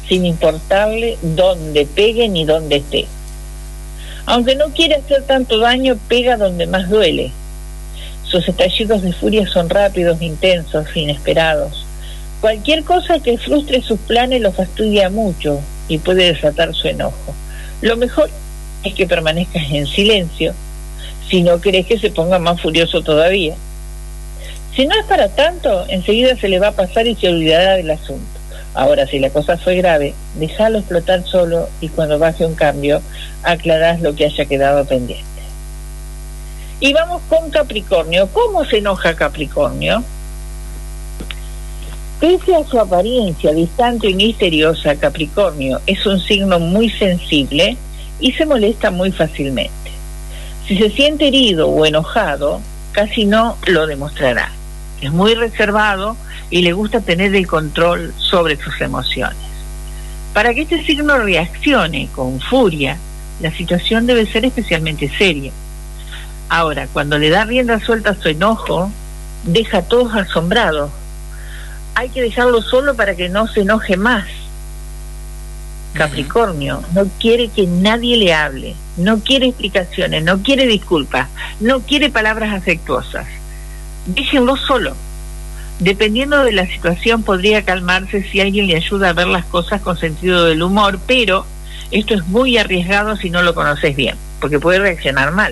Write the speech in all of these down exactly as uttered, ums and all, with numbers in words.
sin importarle dónde pegue ni dónde esté. Aunque no quiere hacer tanto daño, pega donde más duele. Sus estallidos de furia son rápidos, intensos, inesperados. Cualquier cosa que frustre sus planes lo fastidia mucho y puede desatar su enojo. Lo mejor es que permanezcas en silencio si no querés que se ponga más furioso todavía. Si no es para tanto, enseguida se le va a pasar y se olvidará del asunto. Ahora, si la cosa fue grave, déjalo explotar solo y cuando baje un cambio, aclarás lo que haya quedado pendiente. Y vamos con Capricornio. ¿Cómo se enoja Capricornio? Pese a su apariencia distante y misteriosa, Capricornio es un signo muy sensible y se molesta muy fácilmente. Si se siente herido o enojado, casi no lo demostrará. Es muy reservado y le gusta tener el control sobre sus emociones. Para que este signo reaccione con furia, la situación debe ser especialmente seria. Ahora, cuando le da rienda suelta a su enojo, deja a todos asombrados. Hay que dejarlo solo para que no se enoje más. Capricornio no quiere que nadie le hable, no quiere explicaciones, no quiere disculpas, no quiere palabras afectuosas. Déjenlo solo. Dependiendo de la situación podría calmarse si alguien le ayuda a ver las cosas con sentido del humor, pero esto es muy arriesgado si no lo conoces bien, porque puede reaccionar mal.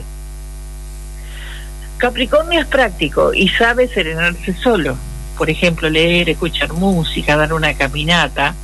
Capricornio es práctico y sabe serenarse solo. Por ejemplo, leer, escuchar música, dar una caminata.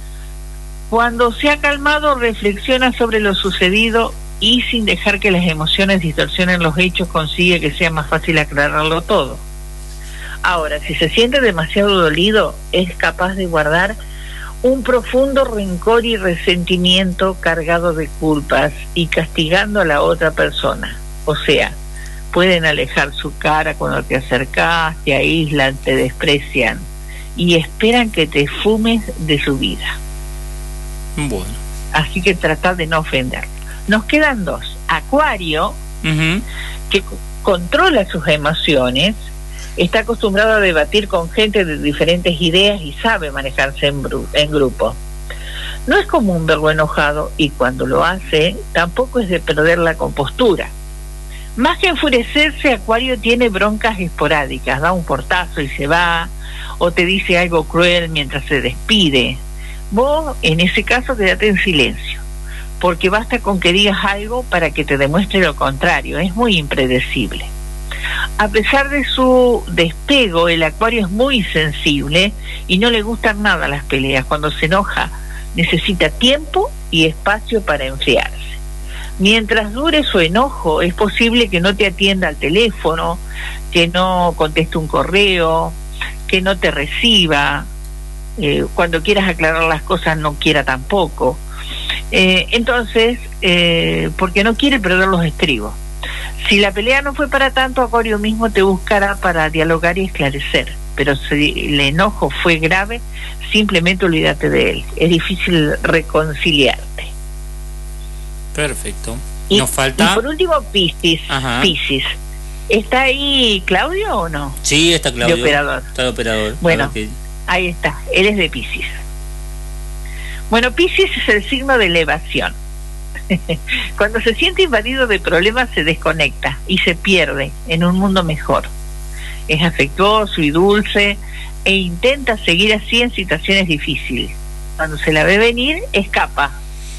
Cuando se ha calmado, reflexiona sobre lo sucedido y sin dejar que las emociones distorsionen los hechos, consigue que sea más fácil aclararlo todo. Ahora, si se siente demasiado dolido, es capaz de guardar un profundo rencor y resentimiento cargado de culpas y castigando a la otra persona. O sea, pueden alejar su cara cuando te acercas, te aíslan, te desprecian y esperan que te fumes de su vida. Bueno. Así que trata de no ofender. Nos quedan dos. Acuario, uh-huh. que controla sus emociones, está acostumbrado a debatir con gente de diferentes ideas y sabe manejarse en, bru- en grupo. No es común verlo enojado y cuando lo hace, tampoco es de perder la compostura. Más que enfurecerse, Acuario tiene broncas esporádicas, da un portazo y se va, o te dice algo cruel mientras se despide. Vos, en ese caso, quédate en silencio, porque basta con que digas algo para que te demuestre lo contrario. Es muy impredecible. A pesar de su despego, el Acuario es muy sensible y no le gustan nada las peleas. Cuando se enoja, necesita tiempo y espacio para enfriarse. Mientras dure su enojo, es posible que no te atienda al teléfono, que no conteste un correo, que no te reciba, eh, cuando quieras aclarar las cosas no quiera tampoco. Eh, entonces, eh, porque no quiere perder los estribos. Si la pelea no fue para tanto, Acuario mismo te buscará para dialogar y esclarecer. Pero si el enojo fue grave, simplemente olvídate de él. Es difícil reconciliarte. Perfecto. Y, Nos falta... y por último, Piscis. Ajá. Piscis. ¿Está ahí Claudio o no? Sí, está Claudio. De operador. Está de operador. Bueno, que... ahí está. Él es de Piscis. Bueno, Piscis es el signo de elevación. Cuando se siente invadido de problemas, se desconecta y se pierde en un mundo mejor. Es afectuoso y dulce e intenta seguir así en situaciones difíciles. Cuando se la ve venir, escapa.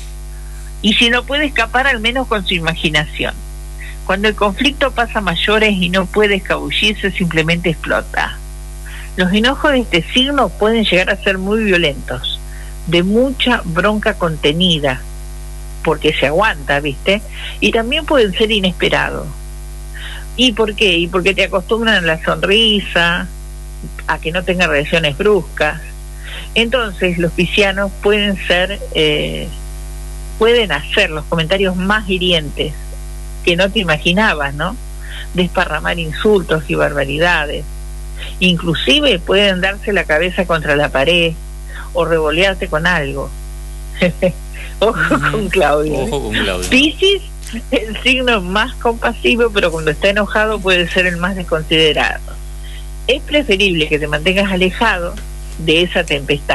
Y si no puede escapar, al menos con su imaginación. Cuando el conflicto pasa a mayores y no puede escabullirse, simplemente explota. Los enojos de este signo pueden llegar a ser muy violentos, de mucha bronca contenida, porque se aguanta, ¿viste? Y también pueden ser inesperados. ¿Y por qué? Y porque te acostumbran a la sonrisa, a que no tenga reacciones bruscas. Entonces los piscianos pueden ser... Eh, pueden hacer los comentarios más hirientes que no te imaginabas, ¿no? Desparramar insultos y barbaridades. Inclusive pueden darse la cabeza contra la pared o revolearse con algo. Ojo uh-huh. con Claudio. Ojo con Claudio. Piscis, el signo más compasivo, pero cuando está enojado puede ser el más desconsiderado. Es preferible que te mantengas alejado de esa tempestad.